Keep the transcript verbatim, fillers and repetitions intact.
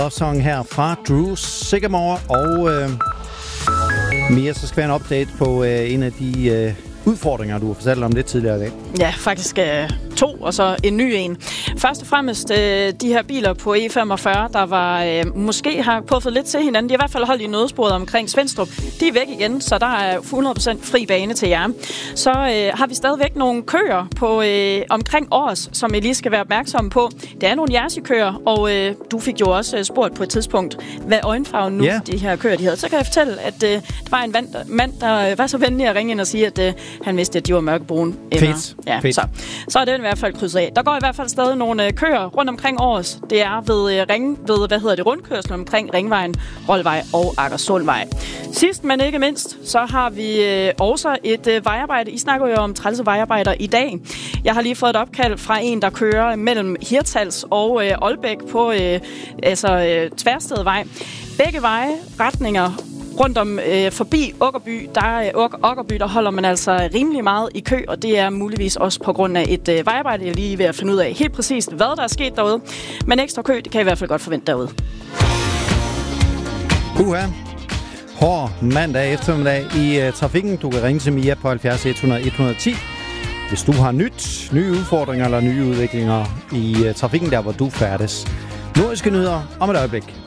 Love Song her fra Drew Sycamore. Og øh, Mia, så skal vi have en update på øh, en af de øh, udfordringer, du har fortalt om lidt tidligere i dag. Ja, faktisk øh, to, og så en ny en. Først og fremmest øh, de her biler på E femogfyrre, der var øh, måske har puffet lidt til hinanden. De har i hvert fald holdt i nødsporet omkring Svenstrup. De er væk igen, så der er hundrede procent fri bane til jer. Så øh, har vi stadigvæk nogle køer på øh, omkring Års, som I lige skal være opmærksomme på. Det er nogle Jersey-køer, og øh, du fik jo også øh, spurgt på et tidspunkt, hvad øjenfarven nu yeah. de her køer de havde. Så kan jeg fortælle, at øh, der var en mand, mand, der var så venlig at ringe ind og sige, at øh, han vidste, at de var mørkebrune. Fedt. Ja, Fedt. Så, så er det i hvert fald krydset af. Der går i hvert fald stadig nogle øh, køer rundt omkring Års. Det er ved, øh, ring, ved hvad hedder det, rundkørsel omkring Ringvejen, Roldvej og Akersundvej. Sidst, men ikke mindst, så har vi øh, også et øh, vejarbejde. I snakker jo om trælse vejarbejder i dag. Jeg har lige fået et opkald fra en, der kører mellem Hirtshals og øh, Aalbæk på øh, altså, øh, Tværstedvej. Begge veje, retninger rundt om øh, forbi Uggerby, der er Uggerby, der holder man altså rimelig meget i kø, og det er muligvis også på grund af et øh, vejarbejde. Jeg er lige ved at finde ud af helt præcist, hvad der er sket derude. Men ekstra kø, det kan jeg i hvert fald godt forvente derude. Uha. Hård mandag eftermiddag i uh, trafikken. Du kan ringe til Mia på halvfjerds et hundrede et hundrede og ti, hvis du har nyt, nye udfordringer eller nye udviklinger i uh, trafikken, der hvor du færdes. Nordiske nyheder om et øjeblik.